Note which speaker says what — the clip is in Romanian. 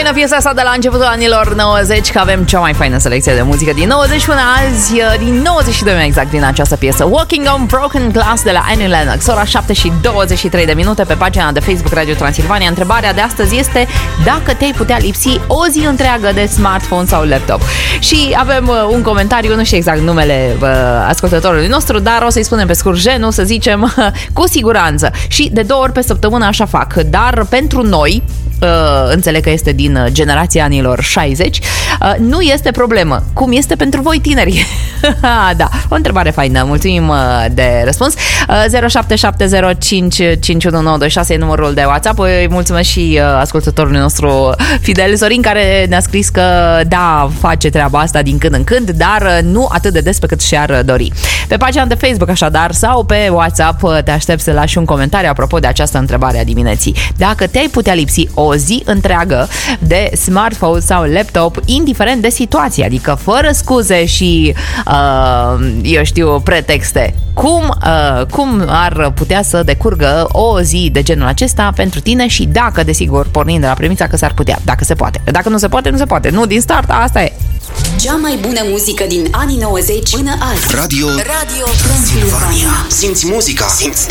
Speaker 1: faină piesa asta de la începutul anilor 90, că avem cea mai faină selecție de muzică din 90 până azi, din 92 mai exact, din această piesă. Walking on Broken Glass de la Annie Lennox. Ora 7:23 pe pagina de Facebook Radio Transilvania. Întrebarea de astăzi este dacă te-ai putea lipsi o zi întreagă de smartphone sau laptop. Și avem un comentariu, nu știu exact numele ascultătorului nostru, dar o să-i spunem pe scurt genul, să zicem, cu siguranță. Și de 2 ori pe săptămână așa fac. Dar pentru noi, înțeleg că este din generația anilor 60, nu este problemă. Cum este pentru voi tineri? Da, o întrebare faină. Mulțumim de răspuns. 0770551926 e numărul de WhatsApp. Îi mulțumesc și ascultătorului nostru Fidel Sorin, care ne-a scris că da, face treaba asta din când în când, dar nu atât de des pe cât și-ar dori. Pe pagina de Facebook așadar sau pe WhatsApp te aștept să lași un comentariu apropo de această întrebare a dimineții. Dacă te-ai putea lipsi o zi întreagă de smartphone sau laptop, indiferent de situație, adică fără scuze și eu știu, pretexte, cum ar putea să decurgă o zi de genul acesta pentru tine și dacă, desigur, pornind de la premisa că s-ar putea, dacă se poate. Dacă nu se poate, nu se poate. Nu, din start, asta e.
Speaker 2: Cea mai bună muzică din anii 90 până azi.
Speaker 3: Radio Transilvania. Simți muzica, simți